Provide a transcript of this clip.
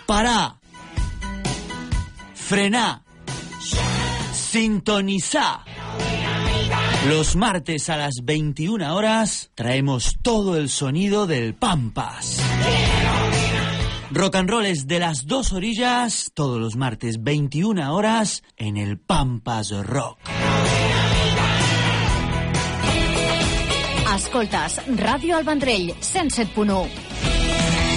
parar, frenar, sintonizar. Los martes a las 21 horas traemos todo el sonido del Pampas. Rock and roll es de las dos orillas, todos los martes 21 horas en el Pampas Rock. Escoltes Ràdio El Vendrell, 107.1.